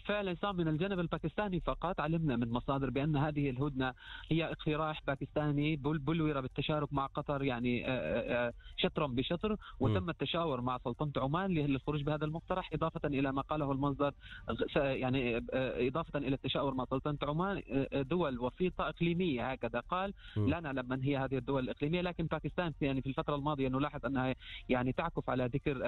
بالفعل عصام من الجانب الباكستاني فقط علمنا من مصادر بأن هذه الهدنة هي اقتراح باكستاني بلور بالتشارك مع قطر، يعني شطرا بشطر، وتم التشاور مع سلطنة عمان للخروج بهذا المقترح، إضافة إلى ما قاله المصدر، يعني إضافة إلى التشاور مع سلطنة عمان دول وسيطة إقليمية هكذا قال. لا نعلم من هي هذه الدول الإقليمية، لكن باكستان يعني في الفترة الماضية نلاحظ أنها يعني تعكف على ذكر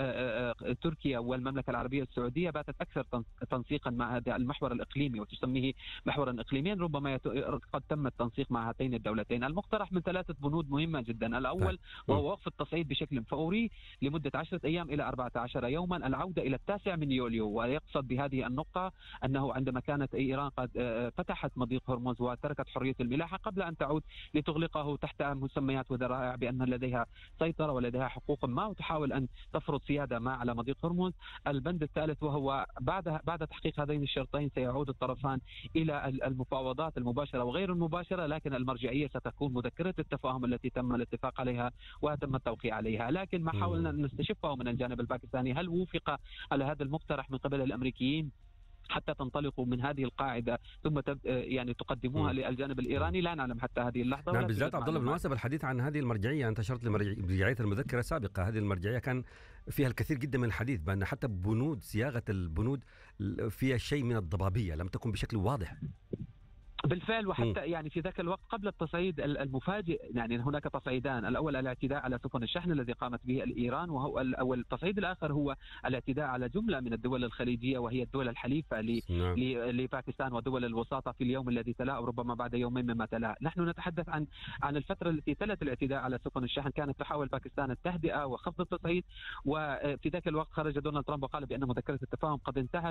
تركيا والمملكة العربية السعودية، باتت أكثر تنسيقا مع هذا المحور الإقليمي وتسميه محورا إقليميا. ربما قد تم التنسيق مع هاتين الدولتين. المقترح من 3 بنود مهمة جدا. الأول وهو وقف التصعيد بشكل فوري لمدة 10 أيام إلى 14 يوما، العودة إلى 9 من يوليو. ويقصد بهذه النقطة أنه عندما كانت إيران قد فتحت مضيق هرمز وتركت حرية الملاحة قبل أن تعود لتغلقه تحت مسميات وذرائع بأن لديها سيطرة ولديها حقوق ما، وتحاول أن تفرض سيادة ما على مضيق هرمز. البند الثالث وهو بعد تحقيق هذين الشرطين سيعود الطرفان إلى المفاوضات المباشرة وغير المباشرة، لكن المرجعية ستكون مذكرة التفاهم التي تم الاتفاق عليها وتم التوقيع عليها. لكن ما حاولنا أن نستشفه من الجانب الباكستاني، هل وافق على هذا المقترح من قبل الأمريكيين حتى تنطلقوا من هذه القاعدة ثم يعني تقدموها للجانب الإيراني؟ لا نعلم حتى هذه اللحظة. نعم، بالذات عبد الله بالمناسبة الحديث عن هذه المرجعية، أنت أشرت لمرجعية المذكرة سابقة. هذه المرجعية كان فيها الكثير جدا من الحديث بأن حتى بنود صياغة البنود فيها شيء من الضبابية، لم تكن بشكل واضح. بالفعل، وحتى يعني في ذاك الوقت قبل التصعيد المفاجئ، يعني هناك تصعيدان، الأول الاعتداء على سفن الشحن الذي قامت به إيران، وهو التصعيد الآخر هو الاعتداء على جملة من الدول الخليجية وهي الدول الحليفة لباكستان ودول الوساطة في اليوم الذي تلاه، ربما بعد يومين مما تلاه. نحن نتحدث عن الفترة التي تلت الاعتداء على سفن الشحن. كانت تحاول باكستان التهدئة وخفض التصعيد، وفي ذاك الوقت خرج دونالد ترامب وقال بأن مذكرة التفاهم قد انتهت.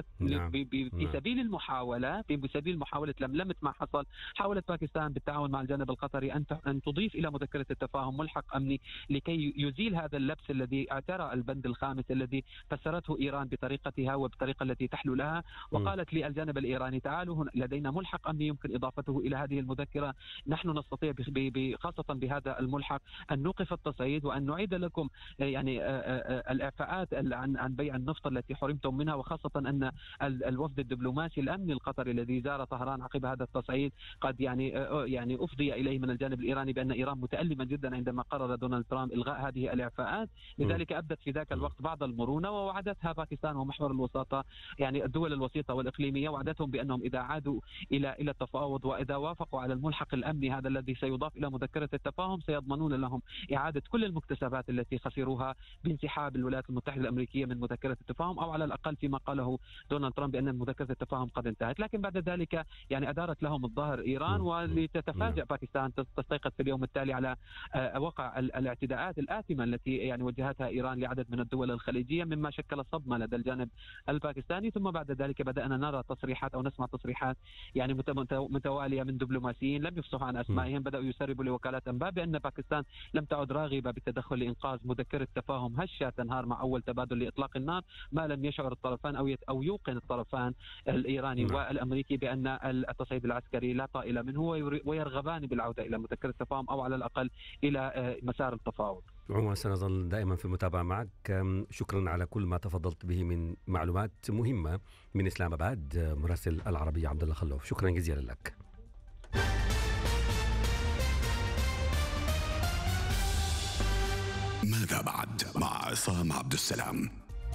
في سبيل المحاولة، محاولة لملمة ما حصل، حاولت باكستان بالتعاون مع الجانب القطري أن تضيف إلى مذكرة التفاهم ملحق أمني لكي يزيل هذا اللبس الذي اعترى البند الخامس الذي فسرته إيران بطريقتها وبالطريقة التي تحلو لها. وقالت للجانب الإيراني تعالوا لدينا ملحق أمني يمكن إضافته إلى هذه المذكرة، نحن نستطيع خاصة بهذا الملحق أن نوقف التصعيد وأن نعيد لكم يعني الإعفاءات عن بيع النفط التي حرمتم منها، وخاصة أن الوفد الدبلوماسي الأمني القطري الذي زار طهران عقب هذا التصعيد قد يعني أفضي إليه من الجانب الإيراني بأن إيران متألمة جدا عندما قرر دونالد ترامب إلغاء هذه الإعفاءات. لذلك أبدت في ذاك الوقت بعض المرونة، ووعدتها باكستان ومحور الوساطة، يعني الدول الوسيطة والإقليمية، وعدتهم بأنهم إذا عادوا إلى التفاوض وإذا وافقوا على الملحق الأمني هذا الذي سيضاف إلى مذكرة التفاهم سيضمنون لهم إعادة كل المكتسبات التي خسروها بانسحاب الولايات المتحدة الأمريكية من مذكرة التفاهم، أو على الأقل فيما قاله دونالد ترامب بأن مذكرة التفاهم قد انتهت. لكن بعد ذلك يعني أدارت لهم الظهر إيران، ولتتفاجأ باكستان تستيقظ في اليوم التالي على وقع الاعتداءات الآثمة التي يعني وجهتها إيران لعدد من الدول الخليجية، مما شكل صدمة لدى الجانب الباكستاني. ثم بعد ذلك بدأنا نرى تصريحات أو نسمع تصريحات يعني متوالية من دبلوماسيين لم يفصحوا عن أسمائهم، بدأوا يسربوا لوكالات أنباء بأن باكستان لم تعد راغبة بالتدخل لإنقاذ مذكرة تفاهم هشة تنهار مع أول تبادل لإطلاق النار، ما لم يشعر الطرفان أو يوقن الطرفان الإيراني والأمريكي بأن التصعيد العسكري لا طائل منه، ويرغبان بالعودة إلى مذكرة التفاهم أو على الأقل إلى مسار التفاوض. عموما سنظل دائما في المتابعة معك. شكرا على كل ما تفضلت به من معلومات مهمة من إسلام آباد، مراسل العربية عبد الله خلوف، شكرا جزيلا لك. ماذا بعد مع عصام عبد السلام؟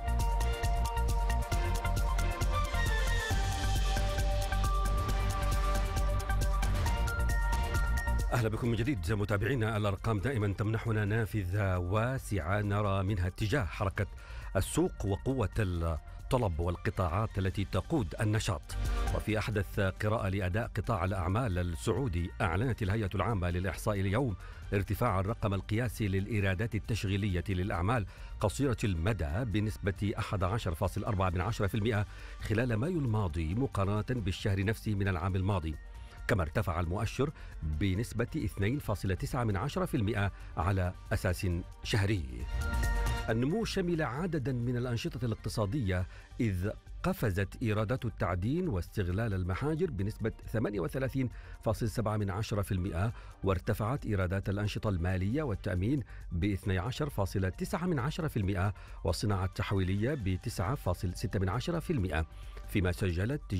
أهلا بكم من جديد متابعينا. الأرقام دائما تمنحنا نافذة واسعة نرى منها اتجاه حركة السوق وقوة الطلب والقطاعات التي تقود النشاط. وفي أحدث قراءة لأداء قطاع الأعمال السعودي، أعلنت الهيئة العامة للإحصاء اليوم ارتفاع الرقم القياسي للإيرادات التشغيلية للأعمال قصيرة المدى بنسبة 11.4% خلال مايو الماضي مقارنة بالشهر نفسه من العام الماضي. كما ارتفع المؤشر بنسبة 2.9% على أساس شهري. النمو شمل عددا من الأنشطة الاقتصادية، إذ قفزت إيرادات التعدين واستغلال المحاجر بنسبة 38.7%، وارتفعت إيرادات الأنشطة المالية والتأمين ب 12.9%، والصناعة التحويلية ب 9.6%، فيما سجلت